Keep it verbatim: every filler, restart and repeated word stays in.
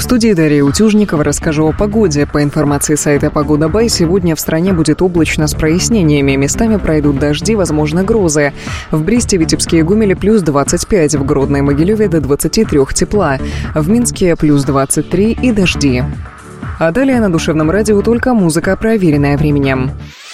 студии Дарья Утюжникова. Расскажу о погоде. По информации сайта Погода Бай, сегодня в стране будет облачно с прояснениями. Местами пройдут дожди, возможно, грозы. В Бресте, Витебске и Гомеле плюс двадцать пять, в Гродно и Могилеве до двадцати трёх тепла. В Минске плюс двадцать три и дожди. А далее на Душевном радио только музыка, проверенная временем.